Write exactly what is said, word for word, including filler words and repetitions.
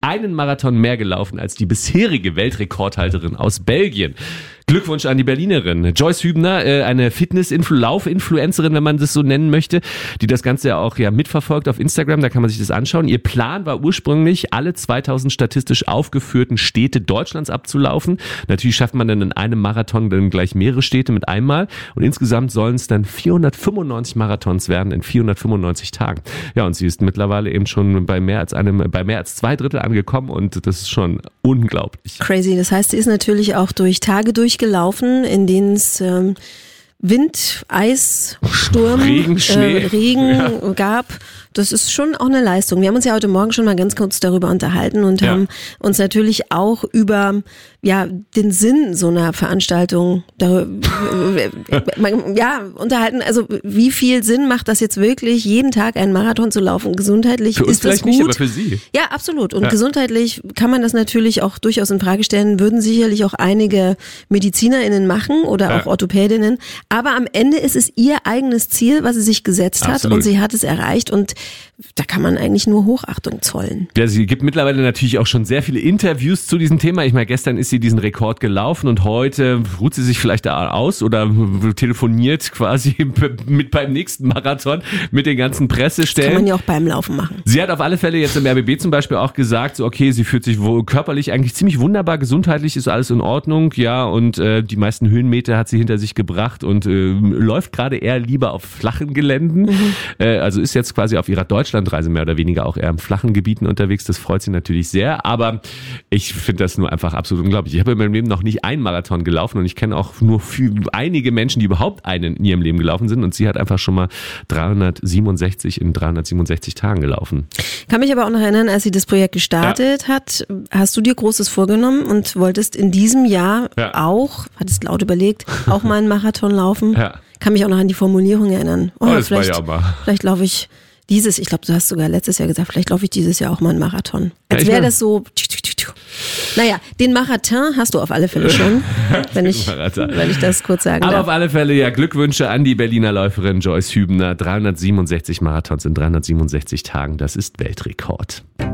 einen Marathon mehr gelaufen als die bisherige Weltrekordhalterin aus Belgien. Glückwunsch an die Berlinerin. Joyce Hübner, eine Fitness-Lauf-Influencerin, wenn man das so nennen möchte, die das Ganze ja auch ja mitverfolgt auf Instagram, da kann man sich das anschauen. Ihr Plan war ursprünglich, alle zweitausend statistisch aufgeführten Städte Deutschlands abzulaufen. Natürlich schafft man dann in einem Marathon dann gleich mehrere Städte mit einmal und insgesamt sollen es dann vierhundertfünfundneunzig Marathons werden in vierhundertfünfundneunzig Tagen. Ja, und sie ist mittlerweile eben schon bei mehr als einem, bei mehr als zwei Drittel angekommen und das ist schon unglaublich. Crazy. Das heißt, sie ist natürlich auch durch Tage durchgelaufen, in denen es ähm, Wind, Eis, Sturm, Regen, Schnee. Äh, Regen ja. gab. Das ist schon auch eine Leistung. Wir haben uns ja heute Morgen schon mal ganz kurz darüber unterhalten und ja. haben uns natürlich auch über ja den Sinn so einer Veranstaltung darüber, ja unterhalten. Also wie viel Sinn macht das jetzt wirklich, jeden Tag einen Marathon zu laufen? Gesundheitlich für uns ist das vielleicht gut. Nicht, aber für Sie. Ja, absolut. Und ja. gesundheitlich kann man das natürlich auch durchaus in Frage stellen. Würden sicherlich auch einige MedizinerInnen machen oder ja. auch Orthopädinnen. Aber am Ende ist es ihr eigenes Ziel, was sie sich gesetzt hat Absolut. und sie hat es erreicht und da kann man eigentlich nur Hochachtung zollen. Ja, sie gibt mittlerweile natürlich auch schon sehr viele Interviews zu diesem Thema. Ich meine, gestern ist sie diesen Rekord gelaufen und heute ruht sie sich vielleicht da aus oder telefoniert quasi mit beim nächsten Marathon mit den ganzen Pressestellen. Das kann man ja auch beim Laufen machen. Sie hat auf alle Fälle jetzt im R B B zum Beispiel auch gesagt, so okay, sie fühlt sich wohl körperlich eigentlich ziemlich wunderbar, gesundheitlich ist alles in Ordnung, ja, und äh, die meisten Höhenmeter hat sie hinter sich gebracht und äh, läuft gerade eher lieber auf flachen Geländen. Mhm. Äh, also ist jetzt quasi auf ihrer Deutschlandreise mehr oder weniger auch eher in flachen Gebieten unterwegs. Das freut sie natürlich sehr, aber ich finde das nur einfach absolut unglaublich. Ich habe in meinem Leben noch nicht einen Marathon gelaufen und ich kenne auch nur viel, einige Menschen, die überhaupt einen in ihrem Leben gelaufen sind und sie hat einfach schon mal dreihundertsiebenundsechzig in dreihundertsiebenundsechzig Tagen gelaufen. Kann mich aber auch noch erinnern, als sie das Projekt gestartet ja. hat, hast du dir Großes vorgenommen und wolltest in diesem Jahr ja. auch, hattest laut überlegt, auch mal einen Marathon laufen? Ja. Kann mich auch noch an die Formulierung erinnern. Oh, oh das vielleicht, war ja mal. Vielleicht laufe ich dieses, ich glaube, du hast sogar letztes Jahr gesagt, vielleicht laufe ich dieses Jahr auch mal einen Marathon. Als wäre das so. Naja, den Marathon hast du auf alle Fälle schon, wenn ich, wenn ich das kurz sagen Aber darf. auf alle Fälle ja Glückwünsche an die Berliner Läuferin Joyce Hübner. dreihundertsiebenundsechzig Marathons in dreihundertsiebenundsechzig Tagen, das ist Weltrekord.